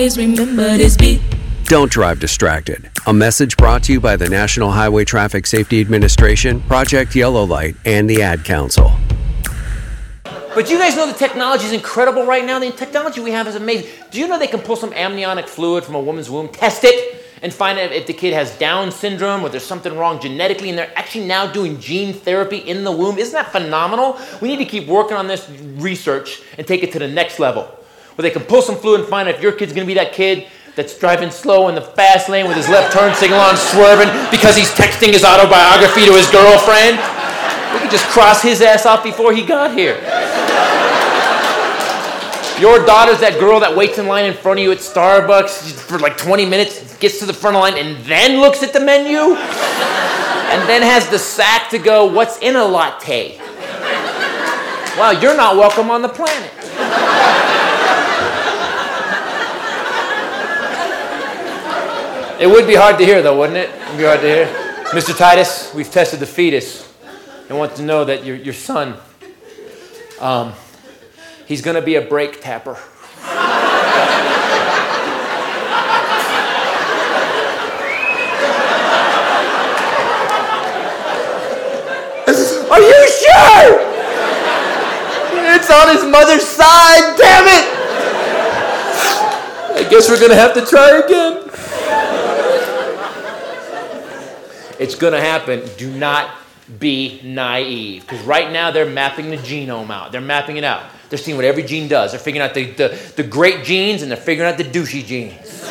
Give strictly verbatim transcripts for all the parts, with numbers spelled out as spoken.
Remember this beat. Don't drive distracted. A message brought to you by the National Highway Traffic Safety Administration, Project Yellow Light, and the Ad Council. But you guys know the technology is incredible right now. The technology we have is amazing. Do you know they can pull some amniotic fluid from a woman's womb, test it, and find out if the kid has Down syndrome or there's something wrong genetically, and they're actually now doing gene therapy in the womb? Isn't that phenomenal? We need to keep working on this research and take it to the next level, where they can pull some fluid and find out if your kid's going to be that kid that's driving slow in the fast lane with his left turn signal on, swerving because he's texting his autobiography to his girlfriend. We could just cross his ass off before he got here. Your daughter's that girl that waits in line in front of you at Starbucks for like twenty minutes, gets to the front of the line, and then looks at the menu, and then has the sack to go, "What's in a latte?" Wow, you're not welcome on the planet. It would be hard to hear, though, wouldn't it? It would be hard to hear. Mister Titus, we've tested the fetus and want to know that your, your son, um, he's going to be a brake tapper. Are you sure? It's on his mother's side, damn it! I guess we're going to have to try again. It's going to happen. Do not be naive. Because right now they're mapping the genome out. They're mapping it out. They're seeing what every gene does. They're figuring out the, the, the great genes and they're figuring out the douchey genes.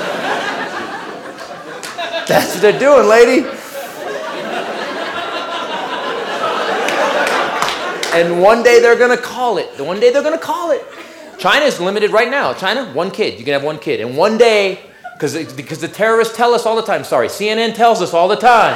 That's what they're doing, lady. And one day they're going to call it. One day they're going to call it. China's limited right now. China, one kid. You can have one kid. And one day... Because because the terrorists tell us all the time. Sorry, C N N tells us all the time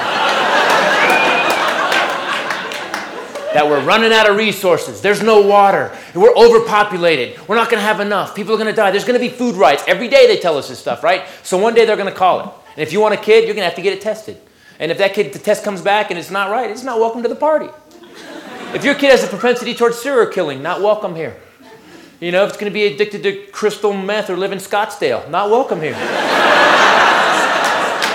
that we're running out of resources. There's no water. We're overpopulated. We're not going to have enough. People are going to die. There's going to be food riots. Every day they tell us this stuff, right? So one day they're going to call it. And if you want a kid, you're going to have to get it tested. And if that kid, the test comes back and it's not right, it's not welcome to the party. If your kid has a propensity towards serial killing, not welcome here. You know, if it's going to be addicted to crystal meth or live in Scottsdale, not welcome here.